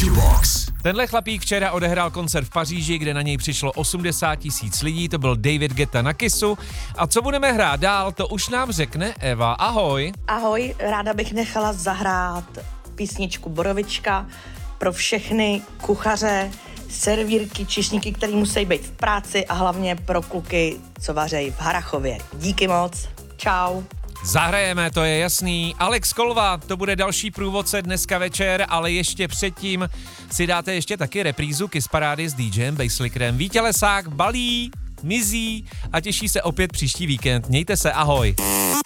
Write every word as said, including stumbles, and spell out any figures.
Jukebox. Tenhle chlapík včera odehrál koncert v Paříži, kde na něj přišlo osmdesát tisíc lidí, to byl David Guetta na Kissu. A co budeme hrát dál, to už nám řekne Eva. Ahoj. Ahoj, ráda bych nechala zahrát písničku Borovička pro všechny kuchaře, servírky, čišníky, který musí být v práci a hlavně pro kluky, co vařejí v Harrachově. Díky moc, čau. Zahrajeme, to je jasný. Alex Kolva, to bude další průvodce dneska večer, ale ještě předtím si dáte ještě taky reprízu Kiss Parády s DJem Basslickerem. Vítě Lesák balí, mizí a těší se opět příští víkend. Mějte se, ahoj.